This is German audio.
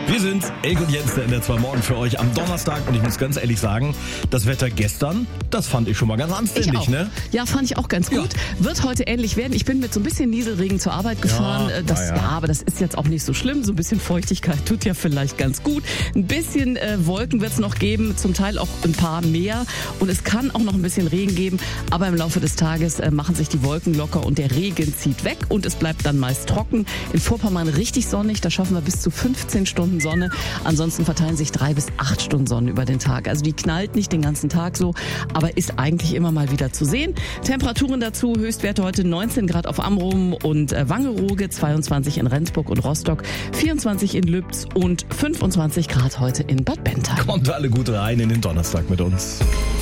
Wir sind's, Elke und Jens, der NDR2 Morgen für euch am Donnerstag. Und ich muss ganz ehrlich sagen, das Wetter gestern, das fand ich schon mal ganz anständig, ne? Ja, fand ich auch ganz gut. Ja. Wird heute ähnlich werden. Ich bin mit so ein bisschen Nieselregen zur Arbeit gefahren. Aber das ist jetzt auch nicht so schlimm. So ein bisschen Feuchtigkeit tut ja vielleicht ganz gut. Ein bisschen Wolken wird's noch geben, zum Teil auch ein paar mehr. Und es kann auch noch ein bisschen Regen geben. Aber im Laufe des Tages machen sich die Wolken locker und der Regen zieht weg. Und es bleibt dann meist trocken. In Vorpommern richtig sonnig. Da schaffen wir bis zu 15 Stunden Sonne. Ansonsten verteilen sich 3 bis 8 Stunden Sonne über den Tag. Also die knallt nicht den ganzen Tag so, aber ist eigentlich immer mal wieder zu sehen. Temperaturen dazu, Höchstwerte heute 19 Grad auf Amrum und Wangerooge, 22 in Rendsburg und Rostock, 24 in Lübz und 25 Grad heute in Bad Bentheim. Kommt alle gut rein in den Donnerstag mit uns.